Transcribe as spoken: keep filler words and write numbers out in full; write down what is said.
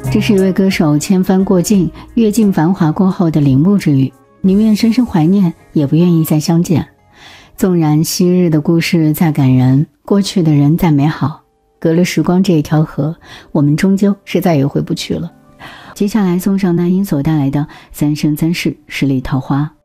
这是一位歌手千帆过尽，阅尽繁华过后的领悟之语，宁愿深深怀念，也不愿意再相见。纵然昔日的故事再感人，过去的人再美好，隔了时光这一条河，我们终究是再也回不去了。接下来送上那英所带来的三生三世十里桃花。